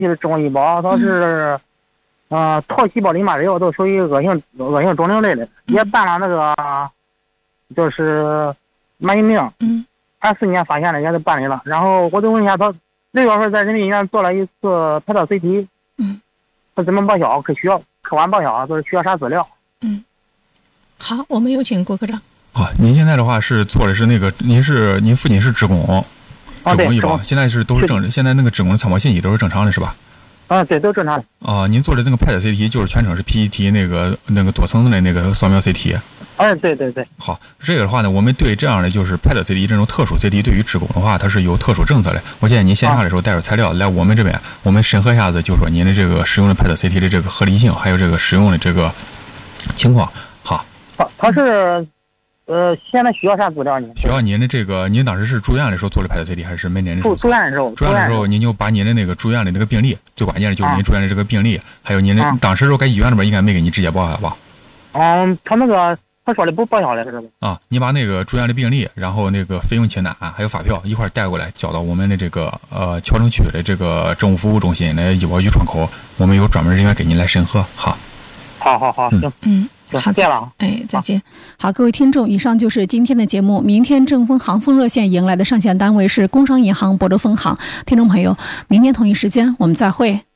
的中医保，它是套细胞淋巴瘤，都属于恶性肿瘤类的，也办了那个就是慢性病，24年发现了，也是办理了。然后我就问一下他，6月份在人民医院做了一次拍照 CT，他怎么报销？客观报销，就是需要啥资料？ 好，我们有请郭科长。 您现在的话是做的是那个，您父亲是职工医保，现在都是现在那个职工的参保信息都是正常的，是吧？ 对，都正常的。 您做的那个 PET CT 就是全程是 PET 那个多层的那个扫描 CT。 对。 好，这个的话呢，我们对这样的就是 PET CT 这种特殊 CT， 对于职工的话，它是有特殊政策的。我建议您线下的时候带着材料来我们这边，我们审核一下子，就说您的这个使用的 PET CT 的这个合理性，还有这个使用的这个情况。好， 他是现在需要啥资料呢？ 需要您的这个，您当时是住院的时候做的 PET CT， 还是没您的时候？ 住院的时候， 您就把您的那个住院的那个病历，最关键的就是您住院的这个病历，还有您的当时时候在医院里边应该没给你直接报销吧？ 他那个他说的不报销的是吧？ 你把那个住院的病历，然后那个费用清单还有发票一块带过来，交到我们的这个谯城区的这个政务服务中心的医保局窗口，我们有专门人员给您来审核。好， 行。 好，再见。再见。好，各位听众，以上就是今天的节目。明天正风航风热线迎来的上线单位是工商银行博德分行。听众朋友，明天同一时间我们再会。